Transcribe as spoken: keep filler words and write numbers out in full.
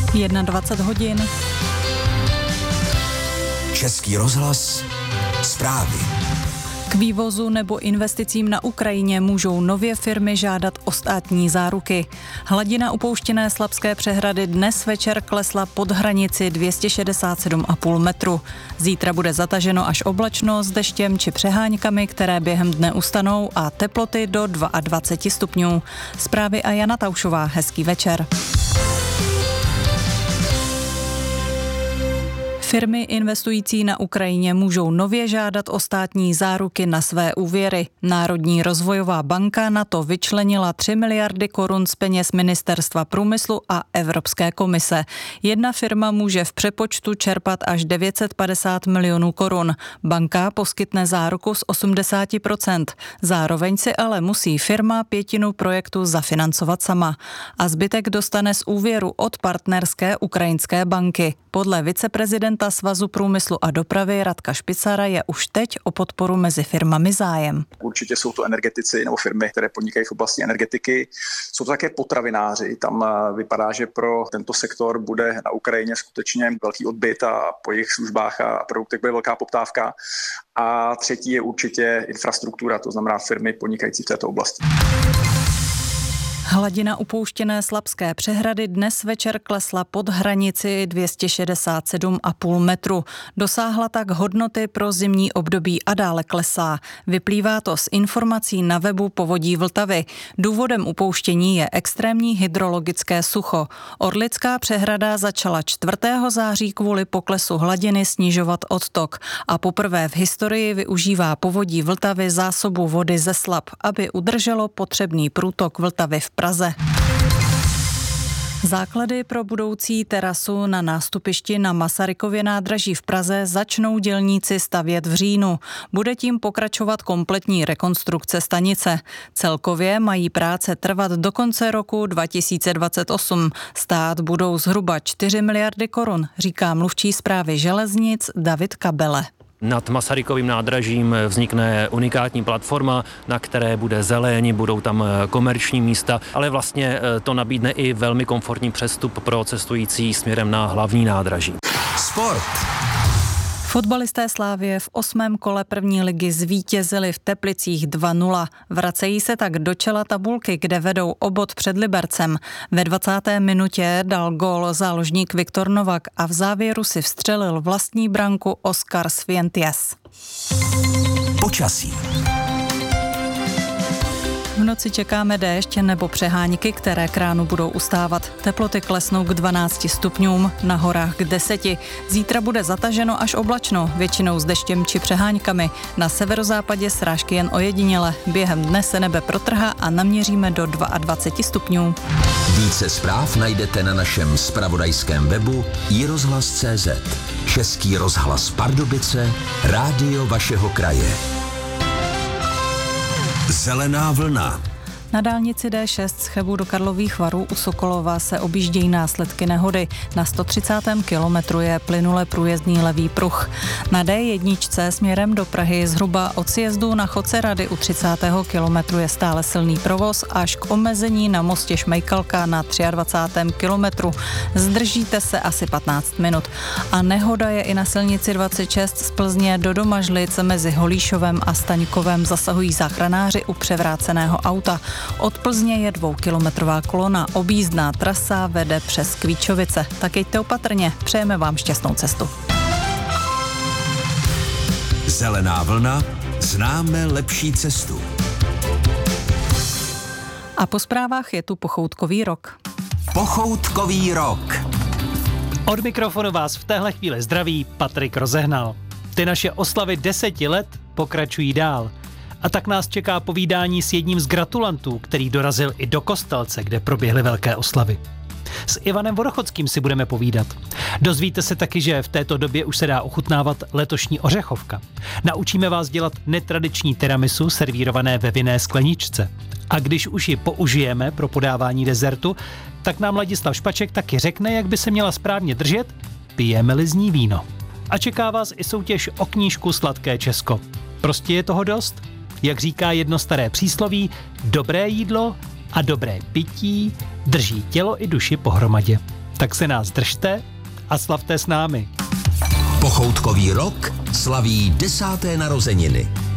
dvacet jedna hodin. Český rozhlas, zprávy. K vývozu nebo investicím na Ukrajině můžou nově firmy žádat o státní záruky. Hladina upouštěné Slapské přehrady dnes večer klesla pod hranici dvě stě šedesát sedm celá pět metru. Zítra bude zataženo až oblačno s deštěm či přeháňkami, které během dne ustanou, a teploty do dvacet dva stupňů. Zprávy a Jana Taušová, hezký večer. Firmy investující na Ukrajině můžou nově žádat o státní záruky na své úvěry. Národní rozvojová banka na to vyčlenila tři miliardy korun z peněz Ministerstva průmyslu a Evropské komise. Jedna firma může v přepočtu čerpat až devět set padesát milionů korun. Banka poskytne záruku z osmdesát procent. Zároveň si ale musí firma pětinu projektu zafinancovat sama. A zbytek dostane z úvěru od partnerské ukrajinské banky. Podle viceprezidenta Svazu průmyslu a dopravy Radka Špicara je už teď o podporu mezi firmami zájem. Určitě jsou to energetici nebo firmy, které podnikají v oblasti energetiky. Jsou to také potravináři. Tam vypadá, že pro tento sektor bude na Ukrajině skutečně velký odbyt a po jejich službách a produktech bude velká poptávka. A třetí je určitě infrastruktura, to znamená firmy podnikající v této oblasti. Hladina upouštěné Slapské přehrady dnes večer klesla pod hranici dvě stě šedesát sedm celá pět metru. Dosáhla tak hodnoty pro zimní období a dále klesá. Vyplývá to z informací na webu Povodí Vltavy. Důvodem upouštění je extrémní hydrologické sucho. Orlická přehrada začala čtvrtého září kvůli poklesu hladiny snižovat odtok a poprvé v historii využívá Povodí Vltavy zásobu vody ze Slap, aby udrželo potřebný průtok Vltavy v Praze. Základy pro budoucí terasu na nástupišti na Masarykově nádraží v Praze začnou dělníci stavět v říjnu. Bude tím pokračovat kompletní rekonstrukce stanice. Celkově mají práce trvat do konce roku dva tisíce dvacet osm. Stát budou zhruba čtyři miliardy korun, říká mluvčí správy železnic David Kabele. Nad Masarykovým nádražím vznikne unikátní platforma, na které bude zeleň, budou tam komerční místa, ale vlastně to nabídne i velmi komfortní přestup pro cestující směrem na hlavní nádraží. Sport. Fotbalisté Slavie v osmém kole první ligy zvítězili v Teplicích dva nula. Vracejí se tak do čela tabulky, kde vedou o bod před Libercem. Ve dvacáté minutě dal gól záložník Viktor Novak a v závěru si vstřelil vlastní branku Oscar Svientias. Počasí. V noci čekáme déšť nebo přeháňky, které k ránu budou ustávat. Teploty klesnou k dvanácti stupňům, na horách k deseti. Zítra bude zataženo až oblačno, většinou s deštěm či přeháňkami. Na severozápadě srážky jen ojediněle. Během dne se nebe protrhá a naměříme do dvacet dva stupňů. Více zpráv najdete na našem zpravodajském webu i rozhlas tečka cé zet. Český rozhlas Pardubice, rádio vašeho kraje. Zelená vlna. Na dálnici dé šest z Chebu do Karlových Varů u Sokolova se objíždějí následky nehody. Na sto třicátém kilometru je plynule průjezdný levý pruh. Na dé jedna směrem do Prahy zhruba od sjezdu na Chodce Rady u třicátého kilometru je stále silný provoz až k omezení na mostě Šmejkalka na dvacátém třetím kilometru. Zdržíte se asi patnáct minut. A nehoda je i na silnici dvacet šest z Plzně do Domažlic mezi Holíšovem a Staňkovem, zasahují záchranáři u převráceného auta. Od Plzně je dvoukilometrová kolona, objízdná trasa vede přes Kvíčovice. Tak jeďte opatrně, přejeme vám šťastnou cestu. Zelená vlna, známe lepší cestu. A po zprávách je tu pochoutkový rok. Pochoutkový rok. Od mikrofonu vás v téhle chvíli zdraví Patrik Rozehnal. Ty naše oslavy deseti let pokračují dál. A tak nás čeká povídání s jedním z gratulantů, který dorazil i do Kostelce, kde proběhly velké oslavy. S Ivanem Vodochodským si budeme povídat. Dozvíte se taky, že v této době už se dá ochutnávat letošní ořechovka. Naučíme vás dělat netradiční tiramisu servírované ve vinné skleničce. A když už ji použijeme pro podávání dezertu, tak nám Ladislav Špaček taky řekne, jak by se měla správně držet, pijeme-li z ní víno. A čeká vás i soutěž o knížku Sladké Česko. Prostě je toho dost? Jak říká jedno staré přísloví, dobré jídlo a dobré pití drží tělo i duši pohromadě. Tak se nás držte a slavte s námi. Pochoutkový rok slaví desáté narozeniny.